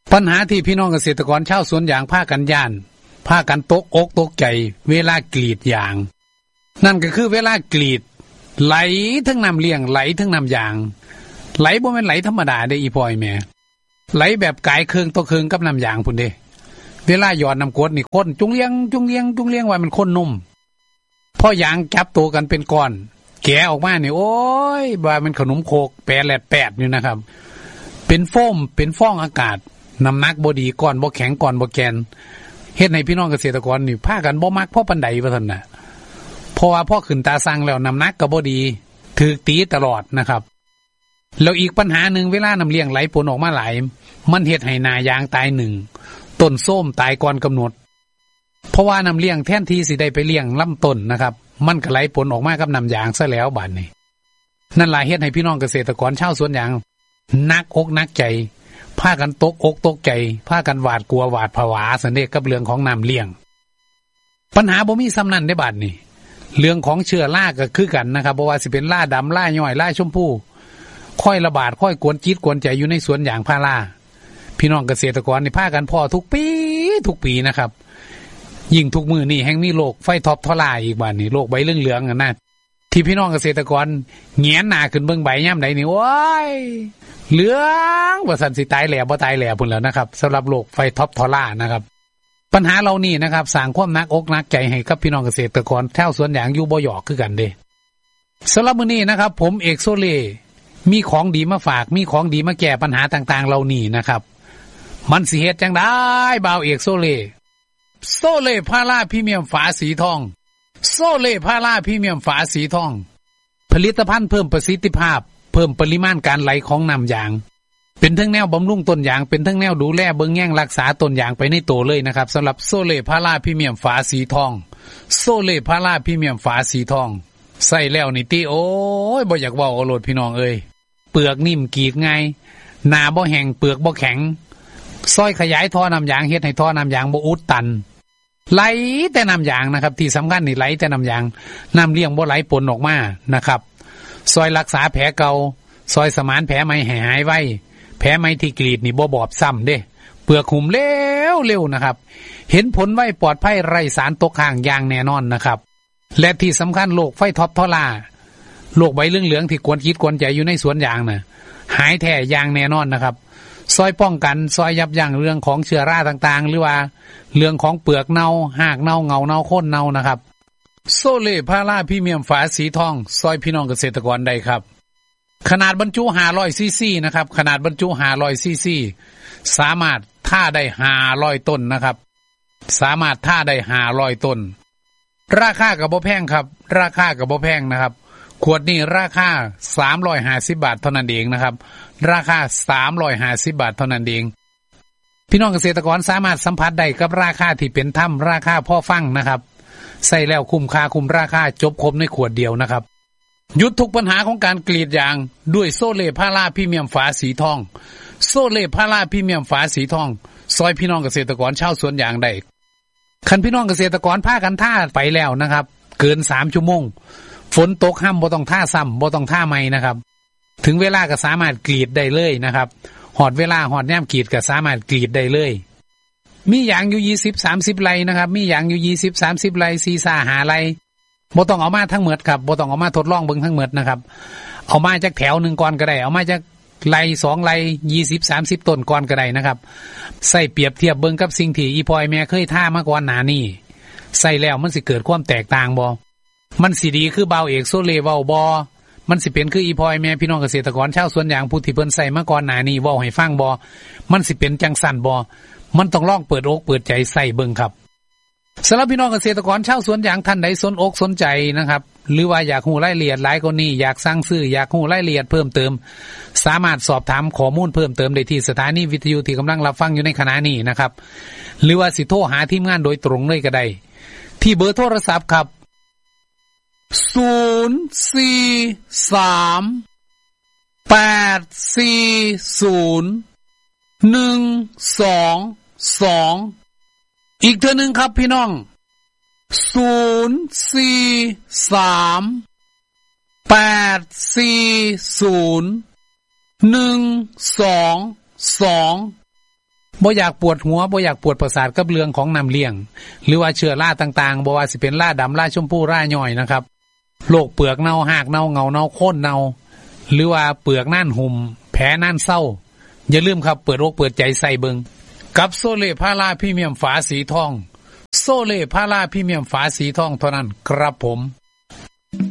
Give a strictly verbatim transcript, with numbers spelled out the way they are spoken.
ปัญหาที่พี่น้องเกษตรกรชาวสวนยางพากันย่านพากันตกอกตกใจเวลากรีดยางนั่นก็คือเวลากรีดไหลทั้งน้ำเลี้ยงไหลทั้งน้ำยางไหลบ่แม่นไหลธรรมดาเด้อีพ่อยแม่ไหลแบบกายเครื่องต่อเครื่องกับน้ำยางพุ่นเด้เวลาหยอดน้ำกรดนี่คนจุงเลี้ยงจุงเลี้ยงจุงเลี้ยงว่ามันคนนุ่มพอยางจับตัวกันเป็นก้อนแกะออกมานี่โอ้ยว่ามันขนมโคกแปดแหลดแปดอยู่นะครับเป็นโฟมเป็นฟองอากาศน้ำหนักบ่ดีก้อนบ่แข็งก้อนบ่แกนเฮ็ดให้พี่น้องเกษตรกรนี่พากันบ่มักพอปานใดว่าซั่นน่ะเพราะว่าพอขึ้นตาสั่งแล้วน้ำหนักก็บ่ดีถูกตีตลอดนะครับแล้วอีกปัญหานึงเวลาน้ำเลี้ยงไหลปนออกมาหลายมันเฮ็ดให้หน้ายางตายหนึ่งต้นส้มตายก่อนกำหนดเพราะว่าน้ำเลี้ยงแทนที่สิได้ไปเลี้ยงลำต้นนะครับมันก็ไหลปนออกมากับน้ำยางซะแล้วบัดนี้นั่นล่ะเฮ็ดให้พี่น้องเกษตรกรชาวสวนยางนักอกนักใจพากันตกอกตกใจพากันหวาดกลัวหวาดผวาสันเดกับเรื่องของน้ำเลี้ยงปัญหาบ่มีซ้ำนั้นได้บัดนี้เรื่องของเชื้อราก็คือกันนะครับบ่ว่าสิเป็นราดำราย่อยราชมพูค่อยระบาดค่อยกวนจิตกวนใจอยู่ในสวนยางพาราพี่น้องเกษตรกรนี่พากันพ่อทุกปีทุกปีนะครับยิ่งทุกมือนี่แห่งมีโรคไฟท็อปทอล่าอีกบัดนี้โรคใบเหลืองๆอ่ะนะที่พี่น้องเกษตรกรแหงนหน้าขึ้นเบิ่งใบยามใดนี่โอ้ยเหลืองว่าซั่นสิตายแหล่บ่ตายแหล่พุ่นแล้วนะครับสำหรับโรคไฟท็อปทอล่านะครับปัญหาเหล่านี้นะครับสร้างความหนักอกหนักใจให้กับพี่น้องเกษตรกรชาวสวนยางอยู่บ่หยอกคือกันเด้สำหรับมื้อนี้นะครับผมเอกโซเล่มีของดีมาฝากมีของดีมาแก้ปัญหาต่างๆเหล่านี้นะครับมันสิเฮ็ดจังได๋บ่าวเอกโซเล่โซเล่พาราพรีเมียมฝาสีทองโซเล่พาราพรีเมียมฝาสีทองผลิตภัณฑ์เพิ่มประสิทธิภาพเพิ่มปริมาณการไหลของน้ำยางเป็นทั้งแนวบำรุงต้นยางเป็นทั้งแนวดูแลเบิ่งแย่งรักษาต้นยางไปในตัวเลยนะครับสำหรับโซเล่พาราพรีเมียมฝาสีทองโซเล่พาราพรีเมียมฝาสีทองใส่แล้วนี่ติโอ้ยบ่อยากเว้าเอาโลดพี่น้องเอ้ยเปลือกนิ่มกรีดง่ายหน้าบ่แห้งเปลือกบ่แข็งซอยขยายท่อน้ำยางเฮ็ดให้ท่อน้ำยางบ่อุดตันไหลแต่น้ำยางนะครับที่สำคัญนี่ไหลแต่น้ำยางน้ำเลี้ยงบ่ไหลปนออกมานะครับซอยรักษาแผลเก่าซอยสมานแผลใหม่ให้หายไวแผลใหม่ที่กรีดนี่บ่บอบซ้ำเด้เปลือกหุ่มเร็วเร็วนะครับเห็นผลไวปลอดภัยไร้สารตกค้างอย่างแน่นอนนะครับและที่สำคัญโรคไฟท็อปทอล่าโรคใบเหลืองๆที่กวนคิดกวนใจอยู่ในสวนยางน่ะหายแท้อย่างแน่นอนนะครับซอยป้องกันซอยยับยั้งเรื่องของเชื้อราต่างๆหรือว่าเรื่องของเปลือกเน่าหากเน่าเงาเน่าโค่นเน่านะครับโซเล่พาราพรีเมียมฝาสีทองซอยพี่น้องเกษตรกรได้ครับขนาดบรรจุห้าร้อยซีซีนะครับขนาดบรรจุห้าร้อยซีซีสามารถท่าได้ห้าร้อยต้นนะครับสามารถท่าได้ห้าร้อยต้นราคาก็บ่แพงครับราคาก็บ่แพงนะครับขวดนี้ราคาสามร้อยห้าสิบบาทเท่านั้นเองนะครับราคาสามร้อยห้าสิบบาทเท่านั้นเองพี่น้องเกษตรกรสามารถสัมผัสได้กับราคาที่เป็นธรรมราคาพอฟังนะครับใส่แล้วคุ้มค่าคุ้มราคาจบครบในขวดเดียวนะครับหยุดทุกปัญหาของการกรีดยางด้วยโซเล่พาราพรีเมียมฝาสีทองโซเล่พาราพรีเมียมฝาสีทองซอยพี่น้องเกษตรกรชาวสวนยางได้คันพี่น้องเกษตรกรพากันท่าไปแล้วนะครับเกินสามชั่วโมงฝนตกห้ามบ่ต้องท่าซ้ำบ่ต้องท่าใหม่นะครับถึงเวลาก็สามารถกรีดได้เลยนะครับหอดเวลาหอดแนมกรีดก็สามารถกรีดได้เลยมียางอยู่ยี่สิบ สามสิบไร่นะครับมียางอยู่ยี่สิบ สามสิบไร่สี่ ห้าไร่บ่ต้องเอามาทั้งหมดครับบ่ต้องเอามาทดลองเบิ่งทั้งหมดนะครับเอามาจากแถวนึงก่อนก็ได้เอามาจากไร่สองไร่ยี่สิบ สามสิบต้นก่อนก็ได้นะครับใส่เปรียบเทียบเบิ่งกับสิ่งที่อีพอยแม่เคยท่ามาก่อนหน้านี้ใส่แล้วมันสิเกิดความแตกต่างบ่มันสิดีคือบ่าวเอกโซเล่เว้าบ่มันสิเป็นคืออีพอยแม่พี่น้องเกษตรกรชาวสวนยางผู้ที่เพิ่นใส่มาก่อนหน้านี้เว้าให้ฟังบ่มันสิเป็นจังสั่นบ่มันต้องลองเปิดอกเปิดใจใส่เบิ่งครับสำหรับพี่น้องเกษตรกรชาวสวนยางท่านใดสนอกสนใจนะครับหรือว่าอยากรู้รายละเอียดหลายกว่านี้อยากสั่งซื้ออยากรู้รายละเอียดเพิ่มเติมสามารถสอบถามข้อมูลเพิ่มเติมได้ที่สถานีวิทยุที่กำลังรับฟังอยู่ในขณะนี้นะครับหรือว่าสิโทรหาทีมงานโดยตรงเลยก็ได้ที่เบอร์โทรศัพท์ครับศูนย์ สี่ สาม แปด สี่ ศูนย์ หนึ่ง สอง สองอีกเทื่อนึงครับพี่น้องศูนย์ สี่ สาม แปด สี่ ศูนย์ หนึ่ง สอง สอง บ่บ่อยากปวดหัวบ่อยากปวดประสาทกับเรื่องของน้ำเลี้ยงหรือว่าเชื้อราต่างๆบ่ว่าสิเป็นราดำราชมพูราย่อยนะครับโรคเปลือกเน่าหากเน่าเงาเน่าโค่นเน่าหรือว่าเปลือกน่านหุ่มแผลน่านเศร้าอย่าลืมครับเปิดอกเปิดใจใส่เบิงกับโซเล่พาราพรีเมียมฝาสีทองโซเล่พาราพรีเมียมฝาสีทองเท่านั้นครับผม